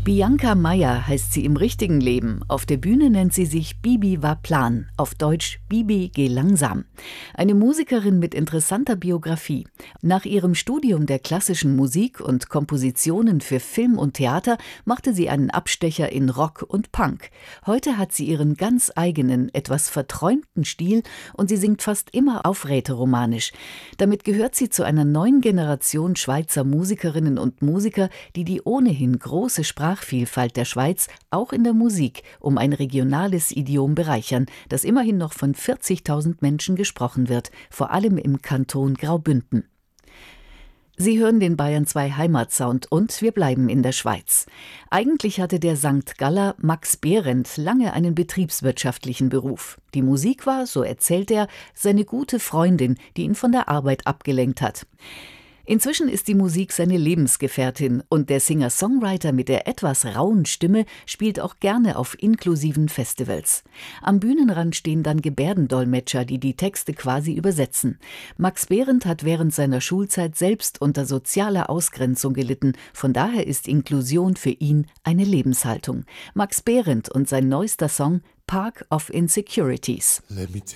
Bianca Meyer heißt sie im richtigen Leben. Auf der Bühne nennt sie sich Bibi war Plan, auf Deutsch Bibi geh langsam. Eine Musikerin mit interessanter Biografie. Nach ihrem Studium der klassischen Musik und Kompositionen für Film und Theater machte sie einen Abstecher in Rock und Punk. Heute hat sie ihren ganz eigenen, etwas verträumten Stil und sie singt fast immer auf rätoromanisch. Damit gehört sie zu einer neuen Generation Schweizer Musikerinnen und Musiker, die ohnehin große Sprachvielfalt der Schweiz auch in der Musik um ein regionales Idiom bereichern, das immerhin noch von 40.000 Menschen gesprochen wird, vor allem im Kanton Graubünden. Sie hören den Bayern 2 Heimatsound und wir bleiben in der Schweiz. Eigentlich hatte der St. Galler Max Behrendt lange einen betriebswirtschaftlichen Beruf. Die Musik war, so erzählt er, seine gute Freundin, die ihn von der Arbeit abgelenkt hat. Inzwischen ist die Musik seine Lebensgefährtin und der Singer-Songwriter mit der etwas rauen Stimme spielt auch gerne auf inklusiven Festivals. Am Bühnenrand stehen dann Gebärdendolmetscher, die Texte quasi übersetzen. Max Behrendt hat während seiner Schulzeit selbst unter sozialer Ausgrenzung gelitten, von daher ist Inklusion für ihn eine Lebenshaltung. Max Behrendt und sein neuester Song Park of Insecurities.